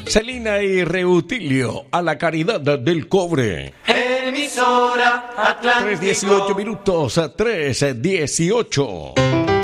Celina y Reutilio a la caridad del cobre. Emisora Atlántico. 3:18 minutos, 3:18.